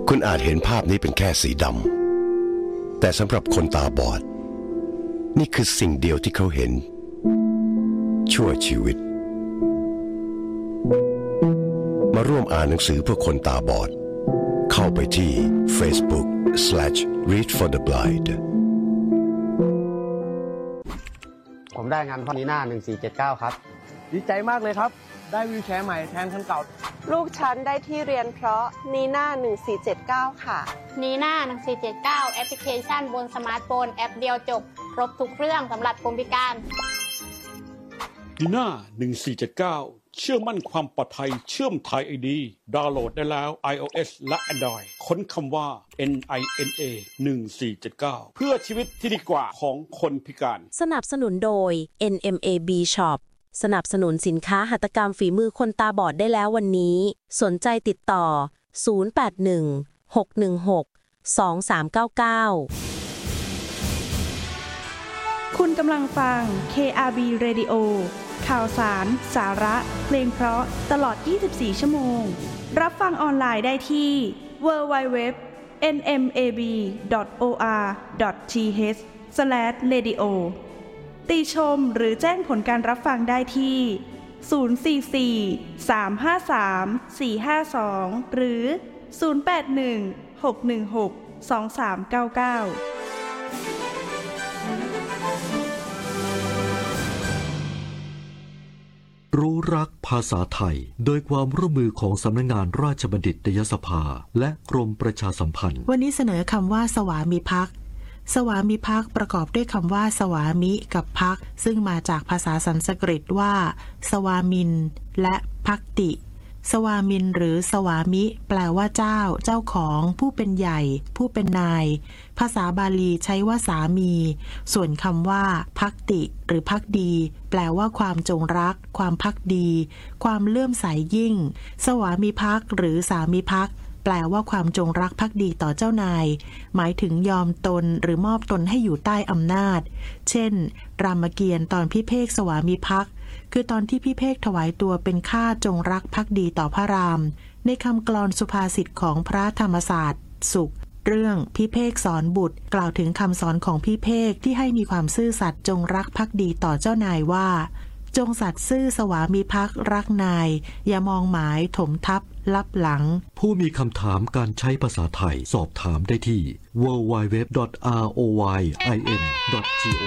คุณอาจเห็นภาพนี้เป็นแค่สีดำแต่สำหรับคนตาบอดนี่คือสิ่งเดียวที่เขาเห็นชั่วชีวิตมาร่วมอ่านหนังสือเพื่อคนตาบอดเข้าไปที่ Facebook/Read for the Blind ผมได้งานพ่อนีน่า1479ครับดีใจมากเลยครับได้วีลแชร์ใหม่แทนคันเก่าลูกฉันได้ที่เรียนเพราะนีน่า1479ค่ะนีน่า1479แอปพลิเคชันบนสมาร์ทโฟนแอปเดียวจบครบทุกเรื่องสำหรับคนพิการนีน่า1479เชื่อมั่นความปลอดภัยเชื่อมไทย ID ดาวน์โหลดได้แล้ว iOS และ Android ค้นคำว่า NINA 1479เพื่อชีวิตที่ดีกว่าของคนพิการสนับสนุนโดย NMAB Shop สนับสนุนสินค้าหัตถกรรมฝีมือคนตาบอดได้แล้ววันนี้สนใจติดต่อ0816112399 คุณกำลังฟัง KRB Radio ข่าวสารสาระเพลงเพราะตลอด24ชั่วโมงรับฟังออนไลน์ได้ที่ www.nmab.or.th/radio ติชมหรือแจ้งผลการรับฟังได้ที่044-353-452หรือ081-616-2399 รู้รักภาษาไทยโดยความร่วมมือของสำนักงานราชบัณฑิตยสภาและกรมประชาสัมพันธ์วันนี้เสนอคำว่าสวามิภักดิ์สวามิภักดิ์ประกอบด้วยคำว่าสวามิกับภักดิ์ซึ่งมาจากภาษาสันสกฤตว่าสวามินและภักติสวามินหรือสวามิแปลว่าเจ้าเจ้าของผู้เป็นใหญ่ผู้เป็นนายภาษาบาลีใช้ว่าสามีส่วนคำว่าภักติหรือภักดีแปลว่าความจงรักความภักดีความเลื่อมใสยิ่งสวามิภักดิ์หรือสามิภักดิ์แปลว่าความจงรักภักดีต่อเจ้านายหมายถึงยอมตนหรือมอบตนให้อยู่ใต้อำนาจเช่นรามเกียรติ์ตอนพิเภกสวามิภักดิ์คือตอนที่พิเภกถวายตัวเป็นข้าจงรักภักดีต่อพระรามในคำกลอนสุภาษิตของพระธรรมศาสตร์สุขเรื่องพิเภกสอนบุตรกล่าวถึงคำสอนของพิเภกที่ให้มีความซื่อสัตย์จงรักภักดีต่อเจ้านายว่าจงสัตย์ซื่อสวามิภักดิ์รักนายอย่ามองหมายถมทับลับหลังผู้มีคำถามการใช้ภาษาไทยสอบถามได้ที่ www.royin.go